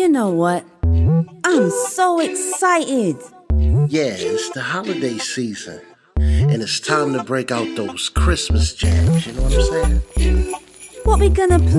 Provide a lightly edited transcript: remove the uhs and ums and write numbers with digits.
You know what? I'm so excited. Yeah, it's the holiday season. And it's time to break out those Christmas jams, you know what I'm saying? What we gonna play?